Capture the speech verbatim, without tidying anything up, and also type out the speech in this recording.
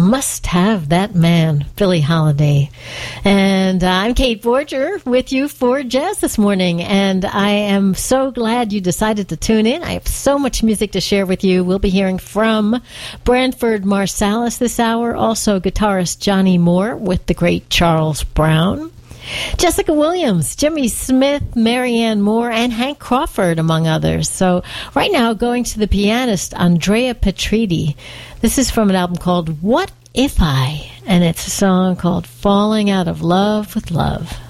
Must Have That Man, Billie Holiday. And uh, I'm Kate Borger with you for Jazz this morning, and I am so glad you decided to tune in. I have so much music to share with you. We'll be hearing from Branford Marsalis this hour, also guitarist Johnny Moore with the great Charles Brown, Jessica Williams, Jimmy Smith, Marianne Moore, and Hank Crawford, among others. So right now, going to the pianist Andrea Petriti. This is from an album called What If I? And it's a song called Falling Out of Love with Love.